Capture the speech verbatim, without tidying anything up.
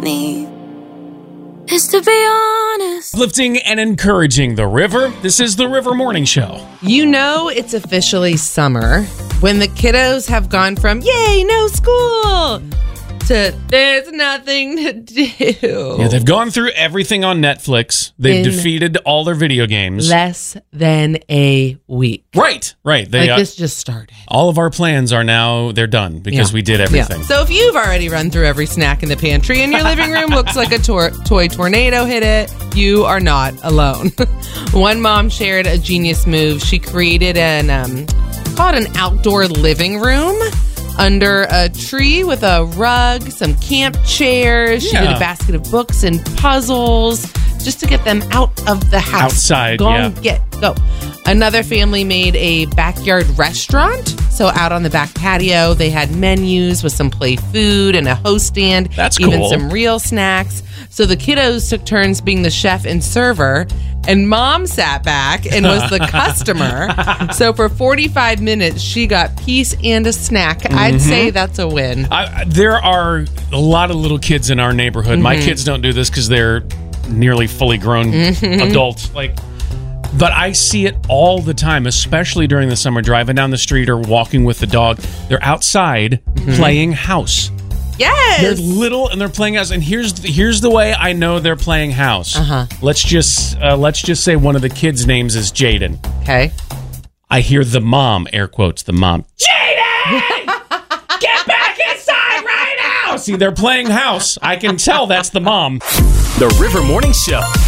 need is to be honest. Uplifting and encouraging the river. This is the River Morning Show. You know it's officially summer when the kiddos have gone from, yay, no school, to there's nothing to do. Yeah, they've gone through everything on Netflix. They've In defeated all their video games. Less than a week. Right, right. They, Like uh, this just started. all of our plans are now, they're done because Yeah. we did everything. Yeah. So if you've already run through every snack in the pantry and your living room looks like a tor- toy tornado hit it, you are not alone. One mom shared a genius move. She created an, um, called an outdoor living room under a tree with a rug, some camp chairs. She did Yeah. a basket of books and puzzles just to get them out of the house. Outside, go yeah. and get, go. Another family made a backyard restaurant. So out on the back patio, they had menus with some play food and a host stand. That's even cool. some real snacks. So the kiddos took turns being the chef and server, and mom sat back and was the customer. So for forty-five minutes, she got peace and a snack. Mm-hmm. I'd say that's a win. I, there are a lot of little kids in our neighborhood. My Mm-hmm. kids don't do this because they're nearly fully grown Mm-hmm. adults. Like, but I see it all the time, especially during the summer, driving down the street or walking with the dog. They're outside Mm-hmm. playing house. Yes. They're little and they're playing house. And here's here's the way I know they're playing house. Uh-huh. Let's just uh, let's just say one of the kids' names is Jaden. Okay. I hear the mom, air quotes, the mom. Jaden! Get back inside right now! See, they're playing house. I can tell that's the mom. The River Morning Show.